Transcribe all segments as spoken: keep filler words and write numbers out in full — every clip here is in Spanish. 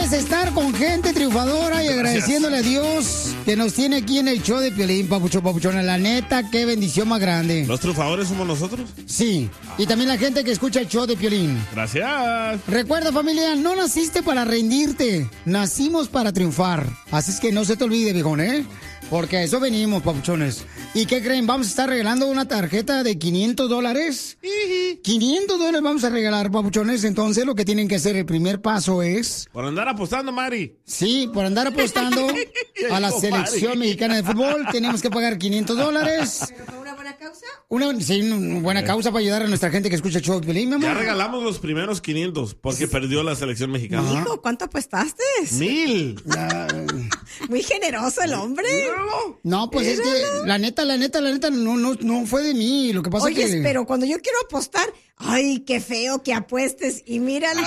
es estar con gente triunfadora y Gracias. agradeciéndole a Dios que nos tiene aquí en el show de Piolín, papucho, papuchona. La neta, qué bendición más grande. ¿Los triunfadores somos nosotros? Sí, y también la gente que escucha el show de Piolín. Gracias. Recuerda, familia, no naciste para rendirte, nacimos para triunfar. Así es que no se te olvide, viejón, ¿eh? Porque a eso venimos, papuchones. ¿Y qué creen? Vamos a estar regalando una tarjeta de quinientos dólares. quinientos dólares vamos a regalar, papuchones. Entonces, lo que tienen que hacer, el primer paso es... Por andar apostando, Mari. Sí, por andar apostando a la selección mexicana de fútbol, tenemos que pagar quinientos dólares. ¿Pero por una buena causa? Una, sí, una buena causa para ayudar a nuestra gente que escucha el show de Piolín, mi amor. Ya regalamos los primeros quinientos porque perdió la selección mexicana. Hijo, ¿cuánto apostaste? Mil. La- Muy generoso el hombre. No, pues es que la neta, la neta, la neta no, no, no fue de mí. Lo que pasa Oye, es que... pero cuando yo quiero apostar, ay, qué feo que apuestes. Y mírale.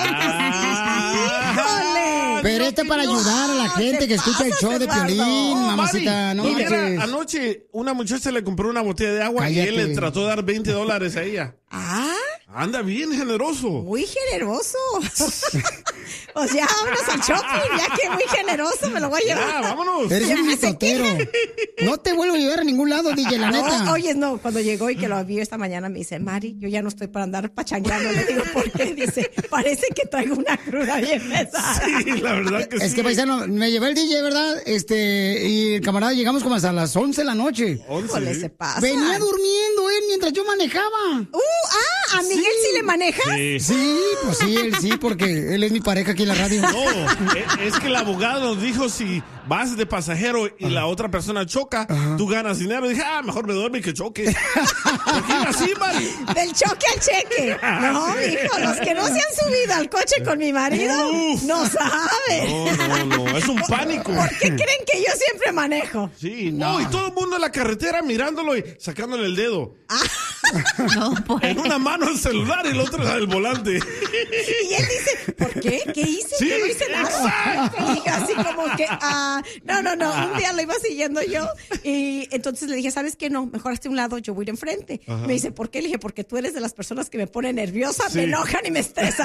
Ah. ¡Híjole! Pero este es para ayudar a la No, gente te que escucha el pasas, show de Eduardo. Piolín, Oh, mamacita. No Mari, mira, marches. anoche una muchacha le compró una botella de agua y Cállate. él le trató de dar veinte dólares a ella. Ah, Anda bien generoso. muy generoso. O sea, vámonos al shopping, ya que muy generoso me lo voy a Ya, llevar. vámonos. Eres un mitotero. No te vuelvo a llevar a ningún lado, D J, la neta. No, oye, no, cuando llegó y que lo vio esta mañana me dice, Mari, yo ya no estoy para andar pachangueando. Le digo, ¿por qué? Dice, parece que traigo una cruda bien pesada. Sí, la verdad que sí. Es que, paisano, me llevé el D J, ¿verdad? Este, y el camarada llegamos como hasta las once de la noche. once. Híjole, se pasa. Venía durmiendo él mientras yo manejaba. Uh, ah, ¿a Miguel sí, le manejas? Sí. Sí, pues sí, él sí, porque él es mi pareja aquí en la radio. No, e- es que el abogado nos dijo si vas de pasajero y la otra persona choca, tú ganas dinero. Y dije, ah, mejor me duerme que choque. Porque era así, Mari. Del choque al cheque. No, hijo, los que no se han subido al coche con mi marido Uf. no saben. No, no, no, es un pánico. ¿Por qué creen que yo siempre manejo? Sí, no, y todo el mundo en la carretera mirándolo y sacándole el dedo. No, pues. En una mano el celular y la otra el volante. Y él dice, ¿por qué? ¿Qué hice? Sí, Yo no hice nada. Y dije así como que, ah, no, no, no, un día lo iba siguiendo yo y entonces le dije, ¿sabes qué? No, mejor hazte un lado, yo voy a ir enfrente. Ajá. Me dice, ¿por qué? Le dije, porque tú eres de las personas que me ponen nerviosa, Sí. me enojan y me estresan.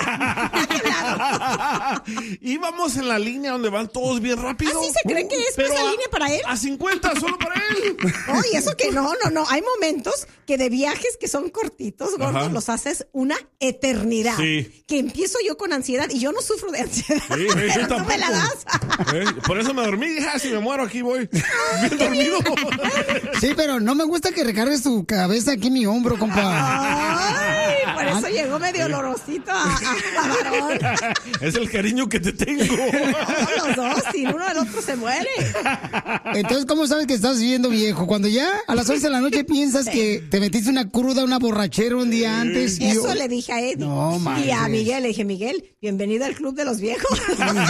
Íbamos en la línea donde van todos bien rápido. ¿Así se cree que es Pero esa a- línea para él? A cincuenta, solo para él. No, y eso que no, no, no. Hay momentos que de viajes que son cortitos, gordos, Ajá. los haces una eternidad. Sí. Que empiezo yo con ansiedad y yo no sufro de ansiedad. Sí, yo pero tú tampoco. me la das. Eh, Por eso me dormí. Dije, ah, si me muero aquí voy. Bien dormido. Sí, pero no me gusta que recargues tu cabeza aquí en mi hombro, compa. Ay, por eso llegó medio olorosito a, a- a varón. Es el cariño que te tengo. No, los dos, sin uno el otro se muere. Entonces, ¿cómo sabes que estás viendo viejo? Cuando ya a las once de la noche piensas que te metiste una cruda, una borrachera un día antes. y Eso yo- le dije a Eddie. No, y a manches. Miguel le dije, Miguel, bienvenido al club de los viejos.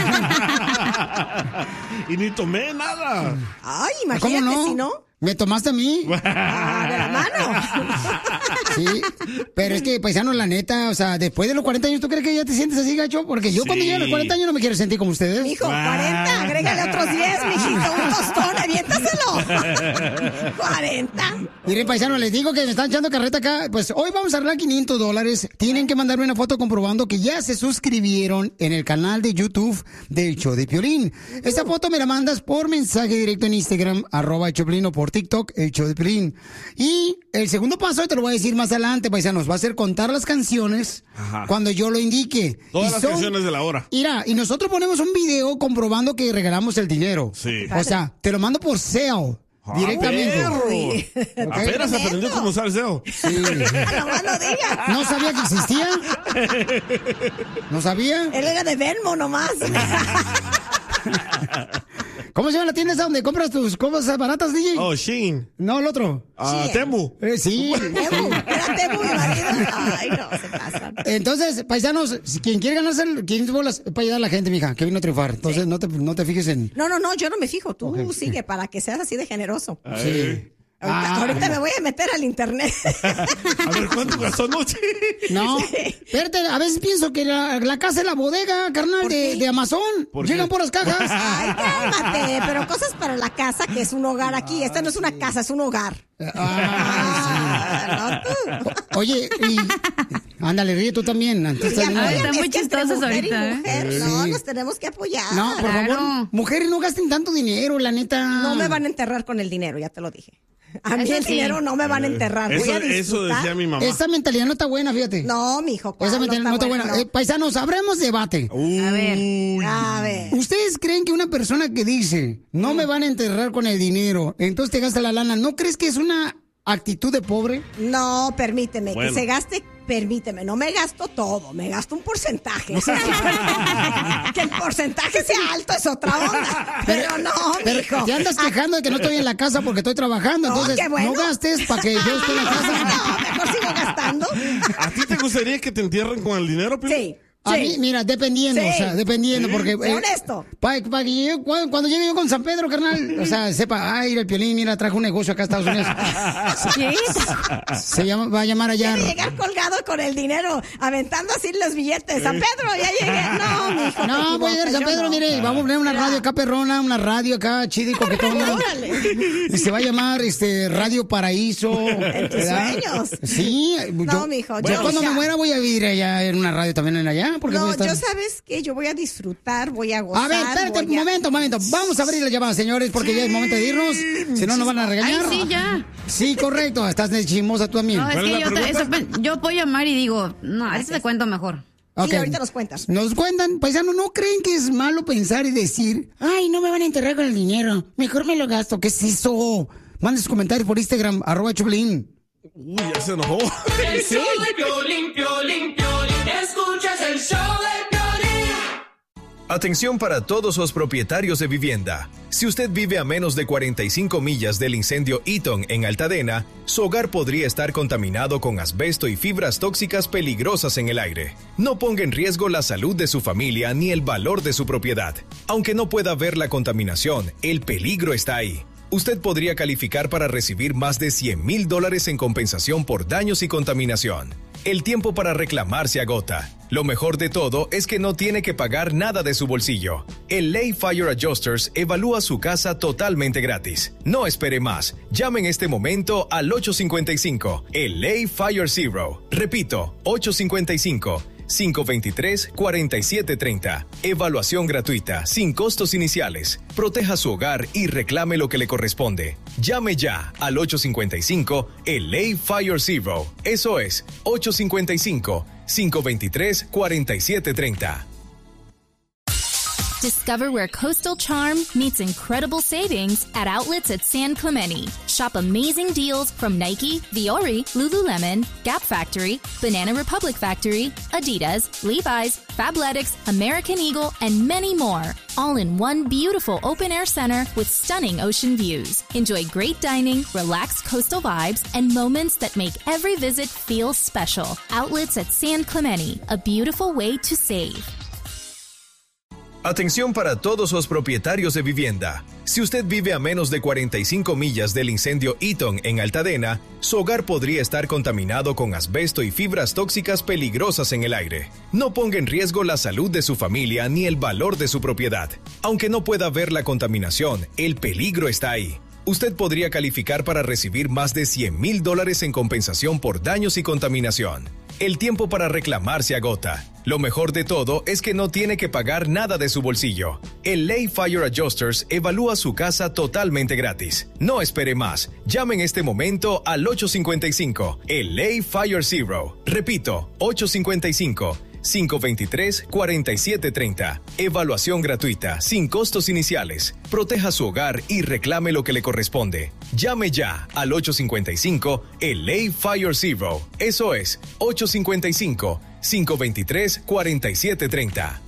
Y ni tomé nada. Ay, ¿Cómo imagínate no? si no. ¿Me tomaste a mí? Ah, de la mano. Sí, pero es que, paisano, la neta, o sea, después de los cuarenta años, ¿tú crees que ya te sientes así, gacho? Porque yo cuando Sí. llegue a los cuarenta años no me quiero sentir como ustedes. Mijo, cuarenta, agrégale otros diez, mijito, un tostón, aviéntaselo. cuarenta. Miren, paisano, les digo que me están echando carreta acá. Pues hoy vamos a arreglar quinientos dólares. Tienen que mandarme una foto comprobando que ya se suscribieron en el canal de YouTube del show de Piolín. Esa foto me la mandas por mensaje directo en Instagram, arroba el Choplin, o por TikTok, el show de Piolín. Y el segundo paso, te lo voy a decir más adelante, paisanos, va a ser contar las canciones Ajá. cuando yo lo indique. Todas Y las son- canciones de la hora. Mira, y nosotros ponemos un video comprobando que regalamos el dinero. Sí. O sea, te lo mando por sale. Ah, Directamente. perro. Apenas aprendió cómo usar SEO. Sí. Nomás no digas. No sabía que existía. No sabía. Él era de Venmo nomás. ¿Cómo se llama la tienda esa donde compras tus cosas baratas, D J? Oh, Shein. No, el otro. Ah, Shein. Temu. Eh, sí. Temu, era Temu mi marido. Ay, no, se pasan. Entonces, paisanos, si quien quiere ganarse el quinientos bolas, es para ayudar a la gente, mija, que vino a triunfar. Entonces, no, te, no te fijes en... No, no, no, yo no me fijo. Tú sigue para que seas así de generoso. Sí. Ahorita, Ah. ahorita me voy a meter al internet. A ver, ¿cuánto gastó anoche? No, espérate, a veces pienso que la, la casa es la bodega, carnal, ¿Por de, qué? de Amazon. ¿Por Llegan qué? por las cajas. Ay, cálmate, pero cosas para la casa, que es un hogar aquí. Esta no es una casa, es un hogar. Ah, Ah, no tú. sí. Oye, y Ándale, ríe tú también. Sí, Estás bien. apoyan, Ay, están es muy que entre chistosos mujer y ahorita, ¿eh? mujer, Sí. No, nos tenemos que apoyar. No, por Claro. favor, mujeres no gasten tanto dinero, la neta. No me van a enterrar con el dinero, ya te lo dije. A mí Eso el sí. dinero no me van a enterrar. Voy Eso, a eso disfrutar. decía mi mamá. Esa mentalidad no está buena, fíjate. No, mijo. ¿cuál? Esa mentalidad no está buena. no. Eh, paisanos, abremos debate. A ver. Uy. A ver. ¿Ustedes creen que una persona que dice, no me van a enterrar con el dinero, entonces te gasta la lana, ¿no crees que es una actitud de pobre? No, permíteme, Bueno. que se gaste, permíteme, no me gasto todo, me gasto un porcentaje. Eso sí. Que el porcentaje sea alto es otra onda. Pero no, Pero mijo. te andas quejando de que no estoy en la casa porque estoy trabajando, No, entonces qué bueno. no gastes para que yo esté en la casa. No, mejor sigo gastando. ¿A ti te gustaría que te entierren con el dinero, Piolín? Sí. A sí. mí, mira, dependiendo, Sí. o sea, dependiendo, porque... Sé honesto. Para que yo, cuando, cuando llegue yo con San Pedro, carnal, o sea, sepa, ay, el Piolín, mira, trajo un negocio acá a Estados Unidos. ¿Qué? Se llama, va a llamar allá. Quiere llegar colgado con el dinero, aventando así los billetes. San Pedro, ya llegué. No, mijo. te No, voy a llegar a San equivocas, Pedro, yo no. mire, vamos a poner una radio acá perrona, una radio acá chida y coquetona. Órale. Y se va a llamar este Radio Paraíso. En tus ¿verdad? sueños. Sí. No, mijo, Yo yo- cuando ya. me muera voy a vivir allá en una radio también en allá. Porque voy a No, estar... yo sabes que yo voy a disfrutar, voy a gozar. A ver, espérate, voy un a- momento, un momento. Vamos a abrir la llamada, señores, porque ya es momento de irnos. Si no, nos van a Ay, regañar. sí, ya. Sí, correcto. Estás de chismosa tú también. No, es ¿Cuál es que la yo, te- pregunta? eso pe- yo puedo llamar y digo, no, eso te cuento mejor. Ok. Sí, ahorita nos cuentas. Nos cuentan, paisanos, ¿no creen que es malo pensar y decir, ay, no me van a enterrar con el dinero, mejor me lo gasto? ¿Qué es eso? Manden sus comentarios por Instagram, arroba Choplin. Uy, ya se enojó. El show de Piolín, Piolín, Piolín. Escuchas el show de Piolín. Atención para todos los propietarios de vivienda. Si usted vive a menos de cuarenta y cinco millas del incendio Eaton en Altadena, su hogar podría estar contaminado con asbesto y fibras tóxicas peligrosas en el aire. No ponga en riesgo la salud de su familia ni el valor de su propiedad. Aunque no pueda ver la contaminación, el peligro está ahí. Usted podría calificar para recibir más de cien mil dólares en compensación por daños y contaminación. El tiempo para reclamar se agota. Lo mejor de todo es que no tiene que pagar nada de su bolsillo. El Lay Fire Adjusters evalúa su casa totalmente gratis. No espere más. Llame en este momento al ocho cinco cinco, el Lay Fire Zero. Repito, ocho cinco cinco, cinco dos tres, cuatro siete tres cero. Evaluación gratuita, sin costos iniciales. Proteja su hogar y reclame lo que le corresponde. Llame ya al ocho cinco cinco, el Lay Fire Zero. Eso es, ocho cinco cinco, cinco dos tres, cuatro siete tres cero. Discover where coastal charm meets incredible savings at outlets at San Clemente. Shop amazing deals from Nike, Viore, Lululemon, Gap Factory, Banana Republic Factory, Adidas, Levi's, Fabletics, American Eagle, and many more. All in one beautiful open-air center with stunning ocean views. Enjoy great dining, relaxed coastal vibes, and moments that make every visit feel special. Outlets at San Clemente, a beautiful way to save. Atención para todos los propietarios de vivienda. Si usted vive a menos de cuarenta y cinco millas del incendio Eaton en Altadena, su hogar podría estar contaminado con asbesto y fibras tóxicas peligrosas en el aire. No ponga en riesgo la salud de su familia ni el valor de su propiedad. Aunque no pueda ver la contaminación, el peligro está ahí. Usted podría calificar para recibir más de cien mil dólares en compensación por daños y contaminación. El tiempo para reclamar se agota. Lo mejor de todo es que no tiene que pagar nada de su bolsillo. El Lay Fire Adjusters evalúa su casa totalmente gratis. No espere más. Llame en este momento al ocho cinco cinco, el Lay Fire Zero. Repito, ocho cinco cinco, cinco dos tres, cuatro siete tres cero. Evaluación gratuita, sin costos iniciales. Proteja su hogar y reclame lo que le corresponde. Llame ya al ocho cinco cinco, el Lay Fire Zero. Eso es, ocho cinco cinco, cinco dos tres, cuatro siete tres cero.